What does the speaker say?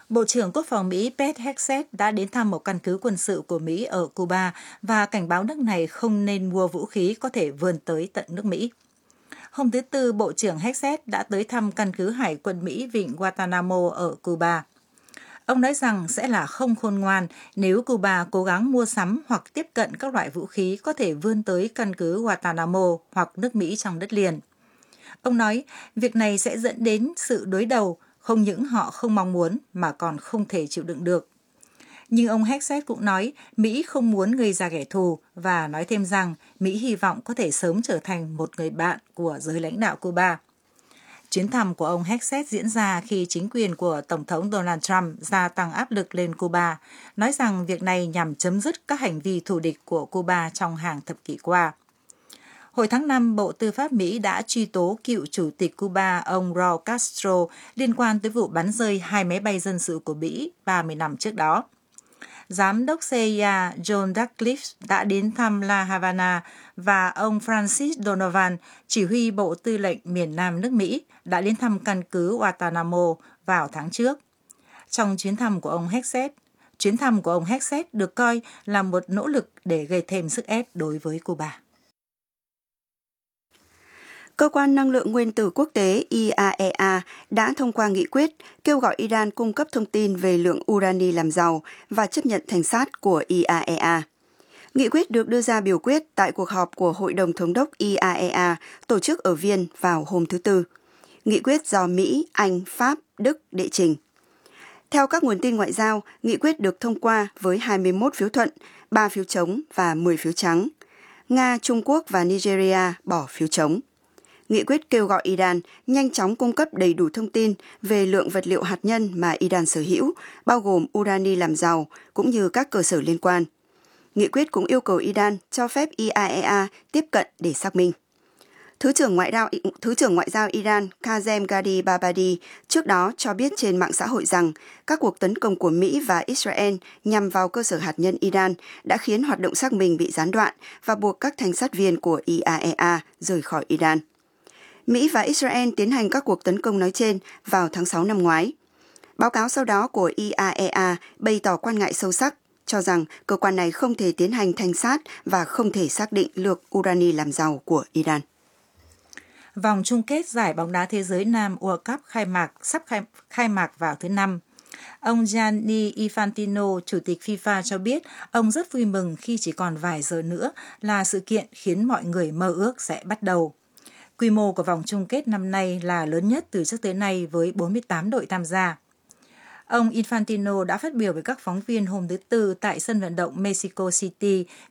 Bộ trưởng Quốc phòng Mỹ Pete Hegseth đã đến thăm một căn cứ quân sự của Mỹ ở Cuba và cảnh báo nước này không nên mua vũ khí có thể vươn tới tận nước Mỹ. Hôm thứ Tư, Bộ trưởng Hegseth đã tới thăm căn cứ Hải quân Mỹ Vịnh Guantanamo ở Cuba. Ông nói rằng sẽ là không khôn ngoan nếu Cuba cố gắng mua sắm hoặc tiếp cận các loại vũ khí có thể vươn tới căn cứ Guantanamo hoặc nước Mỹ trong đất liền. Ông nói, việc này sẽ dẫn đến sự đối đầu, không những họ không mong muốn mà còn không thể chịu đựng được. Nhưng ông Hegseth cũng nói Mỹ không muốn gây ra kẻ thù và nói thêm rằng Mỹ hy vọng có thể sớm trở thành một người bạn của giới lãnh đạo Cuba. Chuyến thăm của ông Hegseth diễn ra khi chính quyền của Tổng thống Donald Trump gia tăng áp lực lên Cuba, nói rằng việc này nhằm chấm dứt các hành vi thù địch của Cuba trong hàng thập kỷ qua. Hồi tháng 5, Bộ Tư pháp Mỹ đã truy tố cựu chủ tịch Cuba ông Raul Castro liên quan tới vụ bắn rơi 2 máy bay dân sự của Mỹ 30 năm trước đó. Giám đốc CIA John Ratcliffe đã đến thăm La Habana và ông Francis Donovan, chỉ huy Bộ Tư lệnh miền Nam nước Mỹ, đã đến thăm căn cứ Guantanamo vào tháng trước. Trong chuyến thăm của ông Hegseth được coi là một nỗ lực để gây thêm sức ép đối với Cuba. Cơ quan năng lượng nguyên tử quốc tế IAEA đã thông qua nghị quyết kêu gọi Iran cung cấp thông tin về lượng urani làm giàu và chấp nhận thành sát của IAEA. Nghị quyết được đưa ra biểu quyết tại cuộc họp của Hội đồng Thống đốc IAEA tổ chức ở Viên vào hôm thứ Tư. Nghị quyết do Mỹ, Anh, Pháp, Đức đệ trình. Theo các nguồn tin ngoại giao, nghị quyết được thông qua với 21 phiếu thuận, 3 phiếu chống và 10 phiếu trắng. Nga, Trung Quốc và Nigeria bỏ phiếu chống. Nghị quyết kêu gọi Iran nhanh chóng cung cấp đầy đủ thông tin về lượng vật liệu hạt nhân mà Iran sở hữu, bao gồm urani làm giàu, cũng như các cơ sở liên quan. Nghị quyết cũng yêu cầu Iran cho phép IAEA tiếp cận để xác minh. Thứ trưởng Ngoại giao Iran Kazem Gharibabadi trước đó cho biết trên mạng xã hội rằng các cuộc tấn công của Mỹ và Israel nhằm vào cơ sở hạt nhân Iran đã khiến hoạt động xác minh bị gián đoạn và buộc các thanh sát viên của IAEA rời khỏi Iran. Mỹ và Israel tiến hành các cuộc tấn công nói trên vào tháng 6 năm ngoái. Báo cáo sau đó của IAEA bày tỏ quan ngại sâu sắc, cho rằng cơ quan này không thể tiến hành thanh sát và không thể xác định lượng urani làm giàu của Iran. Vòng chung kết giải bóng đá thế giới Nam World Cup sắp khai mạc vào thứ Năm. Ông Gianni Infantino, chủ tịch FIFA cho biết ông rất vui mừng khi chỉ còn vài giờ nữa là sự kiện khiến mọi người mơ ước sẽ bắt đầu. Quy mô của vòng chung kết năm nay là lớn nhất từ trước tới nay với 48 đội tham gia. Ông Infantino đã phát biểu với các phóng viên hôm thứ Tư tại sân vận động Mexico City